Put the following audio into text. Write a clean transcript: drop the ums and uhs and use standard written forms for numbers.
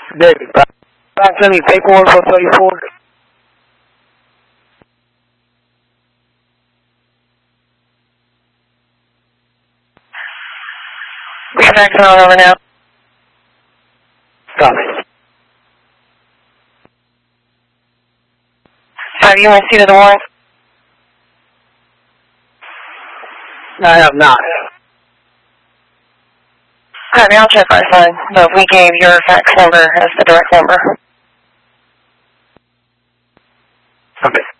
David, fax any paperwork for 34? We're faxing on over now. Copy. Have you received the warrant? I have not. Copy, I'll check our side, but we gave your fax number as the direct number. Okay.